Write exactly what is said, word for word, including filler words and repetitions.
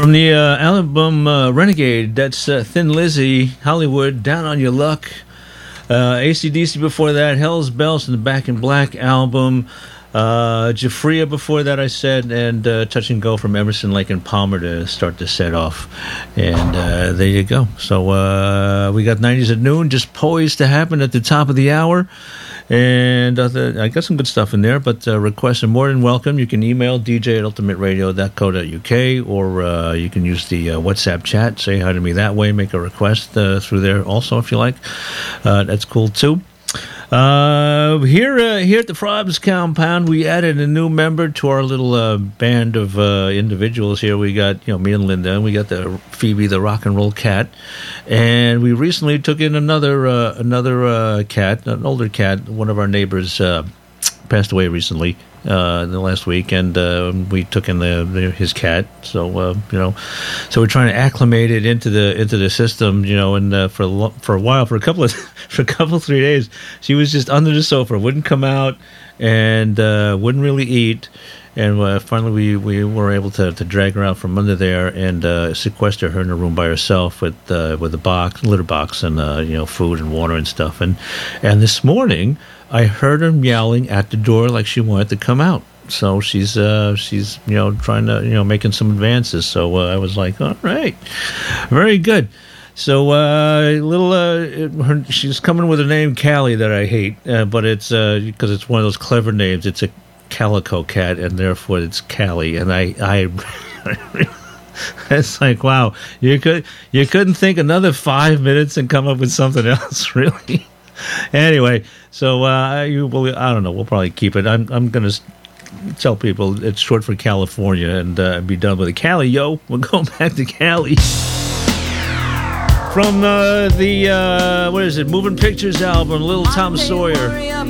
From the uh, album uh, Renegade, that's uh, Thin Lizzy, Hollywood, Down on Your Luck. Uh, A C D C before that, Hell's Bells from the Back in Black album. Uh, Jafria before that, I said, and uh, Touch and Go from Emerson, Lake and Palmer to start the set off. And uh, there you go. So uh, we got nineties at noon, just poised to happen at the top of the hour. And other, I got some good stuff in there, but uh, requests are more than welcome. You can email d j at ultimate radio dot co dot u k, or uh, you can use the uh, WhatsApp chat. Say hi to me that way. Make a request uh, through there also if you like. Uh, that's cool too. Uh, here, uh, here at the Frobs Compound, we added a new member to our little uh, band of uh, individuals. Here we got, you know, me and Linda, and we got the Phoebe, the rock and roll cat, and we recently took in another uh, another uh, cat, an older cat. One of our neighbors uh, passed away recently. Uh, the last week, and uh, we took in the, the his cat. So uh, you know, so we're trying to acclimate it into the into the system. You know, and uh, for a lo- for a while, for a couple of for a couple of three days, she was just under the sofa, wouldn't come out, and uh, wouldn't really eat. And uh, finally, we, we were able to, to drag her out from under there and uh, sequester her in a room by herself with uh, with a box, litter box, and uh, you know, food and water and stuff. And and this morning, I heard her meowing at the door like she wanted to come out. So she's uh, she's you know trying to you know making some advances. So uh, I was like, all right, very good. So uh, little uh, her, she's coming with a name Callie that I hate, uh, but it's because uh, it's one of those clever names. It's a calico cat, and therefore it's Callie. And I, I it's like, wow, you could you couldn't think another five minutes and come up with something else, really. Anyway, so uh, you will, I don't know. We'll probably keep it. I'm I'm gonna tell people it's short for California and uh, be done with it. Cali, yo, we're going back to Cali. From uh, the uh, what is it? Moving Pictures album, Little Tom Sawyer.